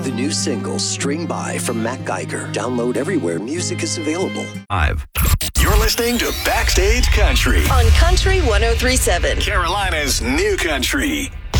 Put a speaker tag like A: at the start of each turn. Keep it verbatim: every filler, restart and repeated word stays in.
A: The new single, String By from Matt Geiger. Download everywhere music is available.
B: Five.
C: You're listening to Backstage Country
D: on Country one oh three point seven,
C: Carolina's new country.